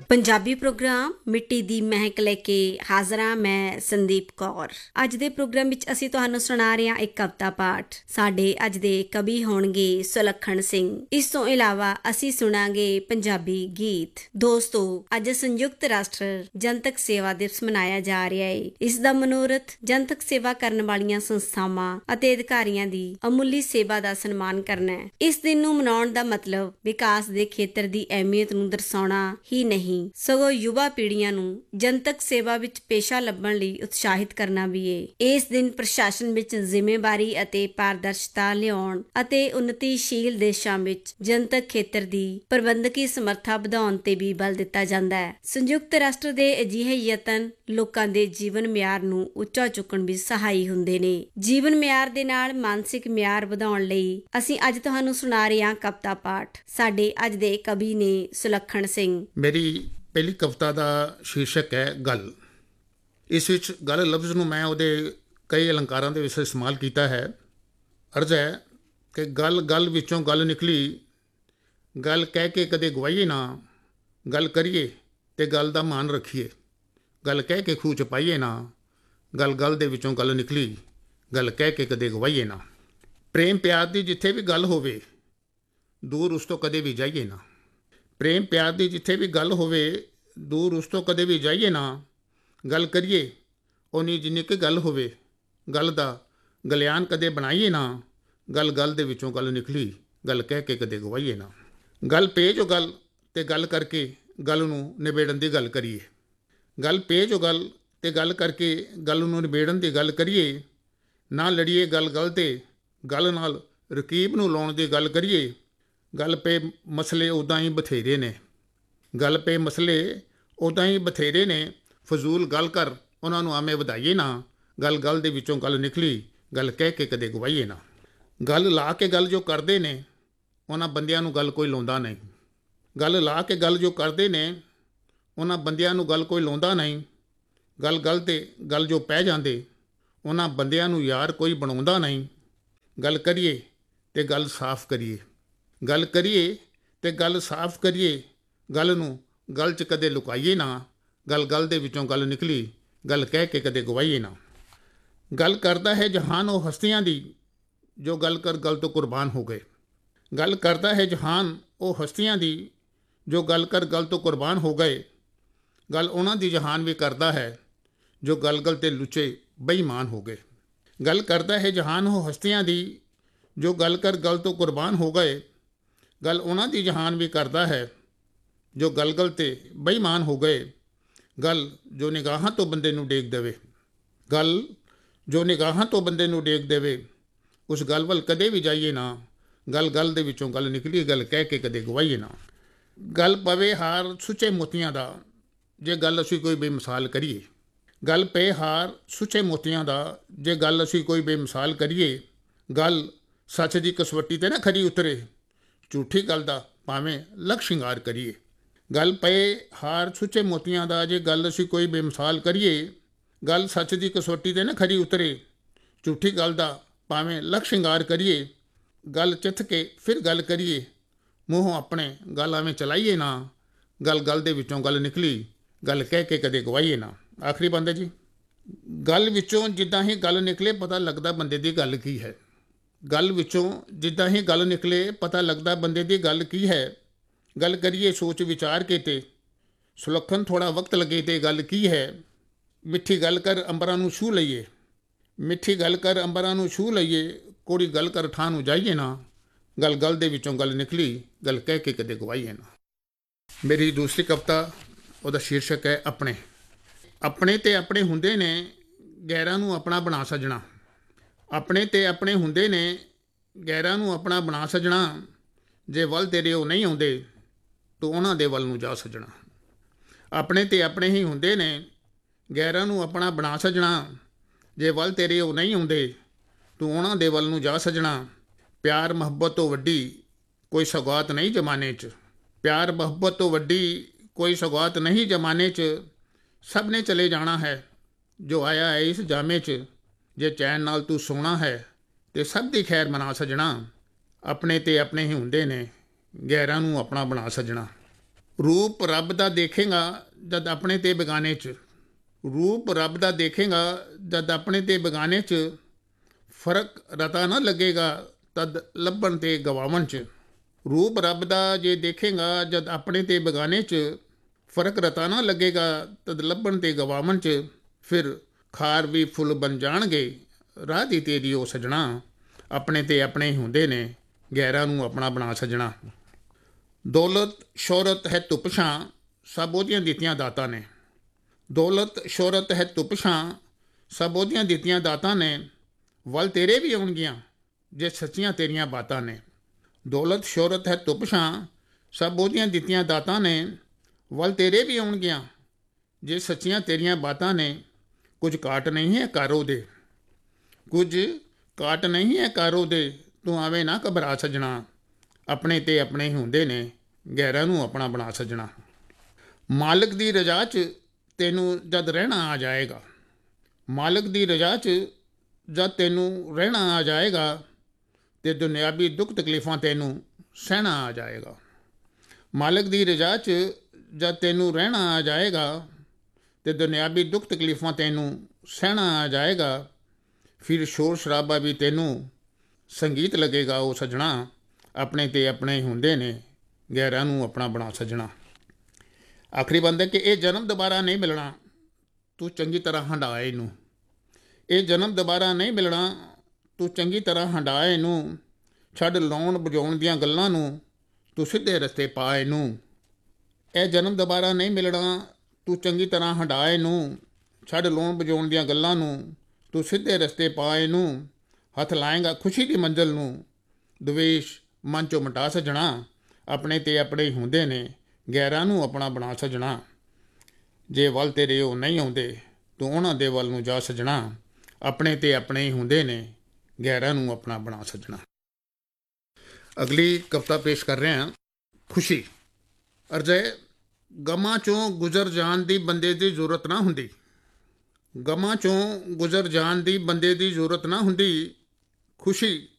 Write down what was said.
Punjabi programme मिट्टी दी महक लेके हाज़र हाँ मैं संदीप कौर। अज दे प्रोग्राम विच असीं तुहानूं सुणा रहे हां एक कविता पाठ। साडे अज दे कवि होणगे सुलखण सिंह। इस तों इलावा असीं सुणांगे पंजाबी गीत। दोस्तों, अज संयुक्त राष्ट्र जनतक सेवा दिवस मनाया जा रहा है। इस दा मनोरथ जनतक सेवा करन वालियां संस्थावां अते अधिकारियां दी अमुल्ली सेवा दा सन्मान करना है। इस दिन नूं मनाउण दा मतलब विकास दे खेतर दी अहमियत नूं दर्शाउणा ही नहीं, सगों युवा पीढ़ियां नूं जनतक सेवा विच पेशा लभण लई उत्साहित करना भी है। इस दिन प्रशासन विच जिम्मेवारी अते पारदर्शिता लियाउण अते उन्नतिशील देशां विच जनतक खेतर दी प्रबंधकी समर्था ਵਧਾਉਣ ते भी बल दिता जांदा है। संयुक्त राष्ट्र दे अजिहे यतन लोकां दे जीवन मियार नूं ਉੱਚਾ ਚੁੱਕਣ ਵਿੱਚ ਸਹਾਈ ਹੁੰਦੇ ਨੇ। ਜੀਵਨ ਮਿਆਰ ਦੇ ਨਾਲ ਮਾਨਸਿਕ ਮਿਆਰ ਵਧਾਉਣ ਲਈ ਅਸੀਂ ਅੱਜ ਤੁਹਾਨੂੰ ਸੁਣਾ ਰਹੇ ਹਾਂ ਕਵਿਤਾ ਪਾਠ। ਸਾਡੇ ਅੱਜ ਦੇ ਕਵੀ ਨੇ ਸੁਲੱਖਣ ਸਿੰਘ। ਮੇਰੀ ਪਹਿਲੀ ਕਵਿਤਾ ਦਾ ਸ਼ੀਰਸ਼ਕ ਹੈ ਗੱਲ। ਇਸ ਵਿੱਚ ਗੱਲ ਲਫ਼ਜ਼ ਨੂੰ ਮੈਂ ਉਹਦੇ ਕਈ ਅਲੰਕਾਰਾਂ ਦੇ ਵਿੱਚ ਇਸਤੇਮਾਲ ਕੀਤਾ ਹੈ। ਅਰਜ਼ ਹੈ ਕਿ ਗੱਲ ਵਿੱਚੋਂ ਗੱਲ ਨਿਕਲੀ, ਗੱਲ ਕਹਿ ਕੇ ਕਦੇ ਗਵਾਈਏ ਨਾ, ਗੱਲ ਕਰੀਏ ਅਤੇ ਗੱਲ ਦਾ ਮਾਣ ਰੱਖੀਏ। ਗੱਲ ਕਹਿ ਕੇ ਖੂਹ 'ਚ ਪਾਈਏ ਨਾ, ਗੱਲ ਦੇ ਵਿੱਚੋਂ ਗੱਲ ਨਿਕਲੀ, ਗੱਲ ਕਹਿ ਕੇ ਕਦੇ ਗਵਾਈਏ ਨਾ। ਪ੍ਰੇਮ ਪਿਆਰ ਦੀ ਜਿੱਥੇ ਵੀ ਗੱਲ ਹੋਵੇ, ਦੂਰ ਉਸ ਤੋਂ ਕਦੇ ਵੀ ਜਾਈਏ ਨਾ। ਪ੍ਰੇਮ ਪਿਆਰ ਦੀ ਜਿੱਥੇ ਵੀ ਗੱਲ ਹੋਵੇ, ਦੂਰ ਉਸ ਤੋਂ ਕਦੇ ਵੀ ਜਾਈਏ ਨਾ। ਗੱਲ ਕਰੀਏ ਉਨੀ ਜਿੰਨੀ ਕੁ ਗੱਲ ਹੋਵੇ, ਗੱਲ ਦਾ ਗਲਿਆਨ ਕਦੇ ਬਣਾਈਏ ਨਾ। ਗੱਲ ਦੇ ਵਿੱਚੋਂ ਗੱਲ ਨਿਕਲੀ, ਗੱਲ ਕਹਿ ਕੇ ਕਦੇ ਗਵਾਈਏ ਨਾ। ਗੱਲ ਪੇਜ ਉਹ ਗੱਲ ਅਤੇ ਗੱਲ ਕਰਕੇ ਗੱਲ ਨੂੰ ਨਿਬੇੜਨ ਦੀ ਗੱਲ ਕਰੀਏ। ਗੱਲ ਪੇਜ ਉਹ ਗੱਲ ਅਤੇ ਗੱਲ ਕਰਕੇ ਗੱਲ ਨੂੰ ਨਿਬੇੜਨ ਦੀ ਗੱਲ ਕਰੀਏ। ਨਾ ਲੜੀਏ ਗੱਲ 'ਤੇ, ਗੱਲ ਨਾਲ ਰਕੀਬ ਨੂੰ ਲਾਉਣ ਦੀ ਗੱਲ ਕਰੀਏ। ਗੱਲ ਪਏ ਮਸਲੇ ਉੱਦਾਂ ਹੀ ਬਥੇਰੇ ਨੇ, ਗੱਲ ਪਏ ਮਸਲੇ ਉੱਦਾਂ ਹੀ ਬਥੇਰੇ ਨੇ। ਫਜ਼ੂਲ ਗੱਲ ਕਰ ਉਹਨਾਂ ਨੂੰ ਆਵੇਂ ਵਧਾਈਏ ਨਾ। ਗੱਲ ਦੇ ਵਿੱਚੋਂ ਗੱਲ ਨਿਕਲੀ, ਗੱਲ ਕਹਿ ਕੇ ਕਦੇ ਗਵਾਈਏ ਨਾ। ਗੱਲ ਲਾ ਕੇ ਗੱਲ ਜੋ ਕਰਦੇ ਨੇ, ਉਹਨਾਂ ਬੰਦਿਆਂ ਨੂੰ ਗੱਲ ਕੋਈ ਲਾਉਂਦਾ ਨਹੀਂ। ਗੱਲ ਲਾ ਕੇ ਗੱਲ ਜੋ ਕਰਦੇ ਨੇ, ਉਹਨਾਂ ਬੰਦਿਆਂ ਨੂੰ ਗੱਲ ਕੋਈ ਲਾਉਂਦਾ ਨਹੀਂ। ਗੱਲ 'ਤੇ ਗੱਲ ਜੋ ਪੈ ਜਾਂਦੇ, ਉਹਨਾਂ ਬੰਦਿਆਂ ਨੂੰ ਯਾਰ ਕੋਈ ਬਣਾਉਂਦਾ ਨਹੀਂ। ਗੱਲ ਕਰੀਏ ਅਤੇ ਗੱਲ ਸਾਫ਼ ਕਰੀਏ। ਗੱਲ ਕਰੀਏ ਅਤੇ ਗੱਲ ਸਾਫ਼ ਕਰੀਏ। ਗੱਲ ਨੂੰ ਗੱਲ 'ਚ ਕਦੇ ਲੁਕਾਈਏ ਨਾ। ਗੱਲ ਦੇ ਵਿੱਚੋਂ ਗੱਲ ਨਿਕਲੀ, ਗੱਲ ਕਹਿ ਕੇ ਕਦੇ ਗਵਾਈਏ ਨਾ। ਗੱਲ ਕਰਦਾ ਹੈ ਜਹਾਨ ਉਹ ਹਸਤੀਆਂ ਦੀ, ਜੋ ਗੱਲ ਕਰ ਗੱਲ ਤੋਂ ਕੁਰਬਾਨ ਹੋ ਗਏ। ਗੱਲ ਕਰਦਾ ਹੈ ਜਹਾਨ ਉਹ ਹਸਤੀਆਂ ਦੀ, ਜੋ ਗੱਲ ਕਰ ਗੱਲ ਤੋਂ ਕੁਰਬਾਨ ਹੋ ਗਏ। ਗੱਲ ਉਹਨਾਂ ਦੀ ਜਹਾਨ ਵੀ ਕਰਦਾ ਹੈ, ਜੋ ਗੱਲ 'ਤੇ ਲੁੱਚੇ ਬੇਈਮਾਨ ਹੋ ਗਏ। ਗੱਲ ਕਰਦਾ ਹੈ ਜਹਾਨ ਉਹ ਹਸਤੀਆਂ ਦੀ, ਜੋ ਗੱਲ ਕਰ ਗੱਲ ਤੋਂ ਕੁਰਬਾਨ ਹੋ ਗਏ। ਗੱਲ ਉਹਨਾਂ ਦੀ ਜਹਾਨ ਵੀ ਕਰਦਾ ਹੈ, ਜੋ ਗੱਲ 'ਤੇ ਬੇਈਮਾਨ ਹੋ ਗਏ। ਗੱਲ ਜੋ ਨਿਗਾਹਾਂ ਤੋਂ ਬੰਦੇ ਨੂੰ ਡੇਗ ਦੇਵੇ, ਗੱਲ ਜੋ ਨਿਗਾਹਾਂ ਤੋਂ ਬੰਦੇ ਨੂੰ ਡੇਗ ਦੇਵੇ। ਉਸ ਗੱਲ ਵੱਲ ਕਦੇ ਵੀ ਜਾਈਏ ਨਾ। ਗੱਲ ਦੇ ਵਿੱਚੋਂ ਗੱਲ ਨਿਕਲੀ, ਗੱਲ ਕਹਿ ਕੇ ਕਦੇ ਗਵਾਈਏ ਨਾ। ਗੱਲ ਪਵੇ ਹਾਰ ਸੁੱਚੇ ਮੋਤੀਆਂ ਦਾ, ਜੇ ਗੱਲ ਅਸੀਂ ਕੋਈ ਬੇਮਿਸਾਲ ਕਰੀਏ। ਗੱਲ ਪਏ ਹਾਰ ਸੁੱਚੇ ਮੋਤੀਆਂ ਦਾ, ਜੇ ਗੱਲ ਅਸੀਂ ਕੋਈ ਬੇਮਿਸਾਲ ਕਰੀਏ। ਗੱਲ ਸੱਚ ਦੀ ਕਸਵੱਟੀ 'ਤੇ ਨਾ ਖਰੀ ਉਤਰੇ, ਝੂਠੀ ਗੱਲ ਦਾ ਭਾਵੇਂ ਲੱਖ ਸ਼ਿੰਗਾਰ ਕਰੀਏ। ਗੱਲ ਪਏ ਹਾਰ ਸੁੱਚੇ ਮੋਤੀਆਂ ਦਾ, ਜੇ ਗੱਲ ਅਸੀਂ ਕੋਈ ਬੇਮਿਸਾਲ ਕਰੀਏ। ਗੱਲ ਸੱਚ ਦੀ ਕਸਵੱਟੀ 'ਤੇ ਨਾ ਖਰੀ ਉਤਰੇ, ਝੂਠੀ ਗੱਲ ਦਾ ਭਾਵੇਂ ਲੱਖ ਸ਼ਿੰਗਾਰ ਕਰੀਏ। ਗੱਲ ਚਿੱਥ ਕੇ ਫਿਰ ਗੱਲ ਕਰੀਏ, ਮੂੰਹੋਂ ਆਪਣੇ ਗੱਲ ਐਵੇਂ ਚਲਾਈਏ ਨਾ। ਗੱਲ ਦੇ ਵਿੱਚੋਂ ਗੱਲ ਨਿਕਲੀ, ਗੱਲ ਕਹਿ ਕੇ ਕਦੇ ਗਵਾਈਏ ਨਾ। ਆਖਰੀ ਬੰਦ ਹੈ ਜੀ। ਗੱਲ ਵਿੱਚੋਂ ਜਿੱਦਾਂ ਹੀ ਗੱਲ ਨਿਕਲੇ, ਪਤਾ ਲੱਗਦਾ ਬੰਦੇ ਦੀ ਗੱਲ ਕੀ ਹੈ। ਗੱਲ ਵਿੱਚੋਂ ਜਿੱਦਾਂ ਹੀ ਗੱਲ ਨਿਕਲੇ, ਪਤਾ ਲੱਗਦਾ ਬੰਦੇ ਦੀ ਗੱਲ ਕੀ ਹੈ। ਗੱਲ ਕਰੀਏ ਸੋਚ ਵਿਚਾਰ ਕੇ ਤੇ, ਸੁਲੱਖਣ ਥੋੜ੍ਹਾ ਵਕਤ ਲੱਗੇ ਤੇ ਗੱਲ ਕੀ ਹੈ। ਮਿੱਠੀ ਗੱਲ ਕਰ ਅੰਬਰਾਂ ਨੂੰ ਛੂਹ ਲਈਏ, ਮਿੱਠੀ ਗੱਲ ਕਰ ਅੰਬਰਾਂ ਨੂੰ ਛੂਹ ਲਈਏ। ਕੋੜੀ ਗੱਲ ਕਰ ਠਾਹ ਨੂੰ ਜਾਈਏ ਨਾ। ਗੱਲ ਦੇ ਵਿੱਚੋਂ ਗੱਲ ਨਿਕਲੀ, ਗੱਲ ਕਹਿ ਕੇ ਕਦੇ ਗਵਾਈਏ ਨਾ। ਮੇਰੀ ਦੂਸਰੀ ਕਵਿਤਾ, ਉਹਦਾ ਸ਼ੀਰਸ਼ਕ ਹੈ ਆਪਣੇ। ਆਪਣੇ ਤੇ ਆਪਣੇ ਹੁੰਦੇ ਨੇ, ਗੈਰਾਂ ਨੂੰ ਆਪਣਾ ਬਣਾ ਸੱਜਣਾ। ਆਪਣੇ ਤੇ ਆਪਣੇ ਹੁੰਦੇ ਨੇ, ਗੈਰਾਂ ਨੂੰ ਆਪਣਾ ਬਣਾ ਸੱਜਣਾ। ਜੇ ਵੱਲ ਤੇਰੇ ਉਹ ਨਹੀਂ ਆਉਂਦੇ, ਤੂੰ ਉਹਨਾਂ ਦੇ ਵੱਲ ਨੂੰ ਜਾ ਸੱਜਣਾ। ਆਪਣੇ ਤੇ ਆਪਣੇ ਹੀ ਹੁੰਦੇ ਨੇ, ਗੈਰਾਂ ਨੂੰ ਆਪਣਾ ਬਣਾ ਸੱਜਣਾ। ਜੇ ਵੱਲ ਤੇਰੇ ਉਹ ਨਹੀਂ ਆਉਂਦੇ, ਤੂੰ ਉਹਨਾਂ ਦੇ ਵੱਲ ਨੂੰ ਜਾ ਸੱਜਣਾ। ਪਿਆਰ ਮੁਹੱਬਤ ਤੋਂ ਵੱਡੀ ਕੋਈ ਸੌਗਾਤ ਨਹੀਂ ਜ਼ਮਾਨੇ 'ਚ। ਪਿਆਰ ਮੁਹੱਬਤ ਤੋਂ ਵੱਡੀ ਕੋਈ ਸੌਗਾਤ ਨਹੀਂ ਜ਼ਮਾਨੇ 'ਚ। ਸਭ ਨੇ ਚਲੇ ਜਾਣਾ ਹੈ, ਜੋ ਆਇਆ ਹੈ ਇਸ ਜਾਮੇ 'ਚ। ਜੇ ਚੈਨ ਨਾਲ ਤੂੰ ਸੋਣਾ ਹੈ, ਅਤੇ ਸਭ ਦੀ ਖੈਰ ਮਨਾ ਸੱਜਣਾ। ਆਪਣੇ ਤੇ ਆਪਣੇ ਹੀ ਹੁੰਦੇ ਨੇ, ਗੈਰਾਂ ਨੂੰ ਆਪਣਾ ਬਣਾ ਸੱਜਣਾ। ਰੂਪ ਰੱਬ ਦਾ ਦੇਖੇਗਾ ਜਦ ਆਪਣੇ ਤੇ ਬੇਗਾਨੇ 'ਚ, ਰੂਪ ਰੱਬ ਦਾ ਦੇਖੇਗਾ ਜਦ ਆਪਣੇ ਤੇ ਬੇਗਾਨੇ 'ਚ, ਫਰਕ ਰਤਾ ਨਾ ਲੱਗੇਗਾ ਤਦ ਲੱਭਣ ਤੇ ਗਵਾਵਣ 'ਚ। ਰੂਪ ਰੱਬ ਦਾ ਜੇ ਦੇਖੇਗਾ ਜਦ ਆਪਣੇ ਤੇ ਬੇਗਾਨੇ 'ਚ, ਫਰਕ ਰਤਾ ਨਾ ਲੱਗੇਗਾ ਤਦ ਲੱਭਣ ਤੇ ਗਵਾਵਣ 'ਚ। ਫਿਰ ਖਾਰ ਵੀ ਫੁੱਲ ਬਣ ਜਾਣਗੇ ਰਾਹ ਦੀ ਤੇਰੀ ਉਹ ਸਜਣਾ, ਆਪਣੇ ਤੇ ਆਪਣੇ ਹੀ ਹੁੰਦੇ ਨੇ ਗੈਰਾਂ ਨੂੰ ਆਪਣਾ ਬਣਾ ਸਜਣਾ। ਦੌਲਤ ਸ਼ੋਹਰਤ ਹੈ ਧੁੱਪ ਛਾਂ ਸਭ ਉਹਦੀਆਂ ਦਿੱਤੀਆਂ ਦਾਤਾਂ ਨੇ, ਦੌਲਤ ਸ਼ੋਹਰਤ ਹੈ ਧੁੱਪ ਛਾਂ ਸਭ ਉਹਦੀਆਂ ਦਿੱਤੀਆਂ ਦਾਤਾਂ ਨੇ, ਵੱਲ ਤੇਰੇ ਵੀ ਆਉਣਗੀਆਂ ਜੇ ਸੱਚੀਆਂ ਤੇਰੀਆਂ ਬਾਤਾਂ ਨੇ। ਦੌਲਤ ਸ਼ੋਹਰਤ ਹੈ ਧੁੱਪ ਛਾਂ ਸਭ ਉਹਦੀਆਂ ਦਿੱਤੀਆਂ ਦਾਤਾਂ ਨੇ, ਵੱਲ ਤੇਰੇ ਵੀ ਆਉਣਗੀਆਂ ਜੇ ਸੱਚੀਆਂ ਤੇਰੀਆਂ ਬਾਤਾਂ ਨੇ। ਕੁਝ ਕਾਟ ਨਹੀਂ ਹੈ ਕਾਰੋ ਦੇ, ਕੁਝ ਕਾਟ ਨਹੀਂ ਹੈ ਕਾਰੋ ਦੇ, ਤੂੰ ਆਵੇਂ ਨਾ ਘਬਰਾ ਸੱਜਣਾ, ਆਪਣੇ ਤੇ ਆਪਣੇ ਹੀ ਹੁੰਦੇ ਨੇ ਗੈਰਾਂ ਨੂੰ ਆਪਣਾ ਬਣਾ ਸੱਜਣਾ। ਮਾਲਕ ਦੀ ਰਜ਼ਾ 'ਚ ਤੈਨੂੰ ਜਦ ਰਹਿਣਾ ਆ ਜਾਏਗਾ, ਮਾਲਕ ਦੀ ਰਜ਼ਾ 'ਚ ਜਦ ਤੈਨੂੰ ਰਹਿਣਾ ਆ ਜਾਏਗਾ, ਤੇ ਦੁਨਿਆਵੀ ਦੁੱਖ ਤਕਲੀਫਾਂ ਤੈਨੂੰ ਸਹਿਣਾ ਆ ਜਾਏਗਾ। ਮਾਲਕ ਦੀ ਰਜ਼ਾ 'ਚ ਜਦ ਤੈਨੂੰ ਰਹਿਣਾ ਆ ਜਾਏਗਾ, ਤੇ ਦੁਨਿਆਵੀ ਦੁੱਖ ਤਕਲੀਫਾਂ ਤੈਨੂੰ ਸਹਿਣਾ ਆ ਜਾਏਗਾ। ਫਿਰ ਸ਼ੋਰ ਸ਼ਰਾਬਾ ਵੀ ਤੈਨੂੰ ਸੰਗੀਤ ਲੱਗੇਗਾ ਉਹ ਸੱਜਣਾ, ਆਪਣੇ ਤੇ ਆਪਣੇ ਹੀ ਹੁੰਦੇ ਨੇ ਗੈਰਾਂ ਨੂੰ ਆਪਣਾ ਬਣਾ ਸੱਜਣਾ। ਆਖਰੀ ਬੰਦ ਹੈ ਕਿ ਇਹ ਜਨਮ ਦੁਬਾਰਾ ਨਹੀਂ ਮਿਲਣਾ, ਤੂੰ ਚੰਗੀ ਤਰ੍ਹਾਂ ਹੰਢਾ ਇਹਨੂੰ, ਇਹ ਜਨਮ ਦੁਬਾਰਾ ਨਹੀਂ ਮਿਲਣਾ, ਤੂੰ ਚੰਗੀ ਤਰ੍ਹਾਂ ਹੰਢਾ ਇਹਨੂੰ। ਛੱਡ ਲਾਉਣ ਵਜਾਉਣ ਦੀਆਂ ਗੱਲਾਂ ਨੂੰ, ਤੂੰ ਸਿੱਧੇ ਰਸਤੇ ਪਾ ਇਹਨੂੰ। ਇਹ ਜਨਮ ਦੁਬਾਰਾ ਨਹੀਂ ਮਿਲਣਾ, ਤੂੰ ਚੰਗੀ ਤਰ੍ਹਾਂ ਹੰਢਾ ਇਹਨੂੰ। ਛੱਡ ਲਾਉਣ ਵਜਾਉਣ ਦੀਆਂ ਗੱਲਾਂ ਨੂੰ, ਤੂੰ ਸਿੱਧੇ ਰਸਤੇ ਪਾ ਇਹਨੂੰ। ਹੱਥ ਲਾਏਗਾ ਖੁਸ਼ੀ ਦੀ ਮੰਜ਼ਿਲ ਨੂੰ, ਦਵੇਸ਼ ਮਨ 'ਚੋਂ ਮਿਟਾ ਸੱਜਣਾ, ਆਪਣੇ ਤੇ ਆਪਣੇ ਹੀ ਹੁੰਦੇ ਨੇ ਗੈਰਾਂ ਨੂੰ ਆਪਣਾ ਬਣਾ ਸੱਜਣਾ। ਜੇ ਵੱਲ ਤੇਰੇ ਉਹ ਨਹੀਂ ਆਉਂਦੇ, ਤੂੰ ਉਹਨਾਂ ਦੇ ਵੱਲ ਨੂੰ ਜਾ ਸੱਜਣਾ, ਆਪਣੇ ਤੇ ਆਪਣੇ ਹੀ ਹੁੰਦੇ ਨੇ ਗੈਰਾਂ ਨੂੰ ਆਪਣਾ ਬਣਾ ਸੱਜਣਾ। ਅਗਲੀ ਕਵਿਤਾ ਪੇਸ਼ ਕਰ ਰਹੇ ਹਾਂ, ਖੁਸ਼ੀ। ਅਰਜ਼ੇ ਗਮਾਂ 'ਚੋਂ ਗੁਜ਼ਰ ਜਾਣ ਦੀ ਬੰਦੇ ਦੀ ਜ਼ਰੂਰਤ ਨਾ ਹੁੰਦੀ, ਗਮਾਂ 'ਚੋਂ ਗੁਜ਼ਰ ਜਾਣ ਦੀ ਬੰਦੇ ਦੀ ਜ਼ਰੂਰਤ ਨਾ ਹੁੰਦੀ, ਖੁਸ਼ੀ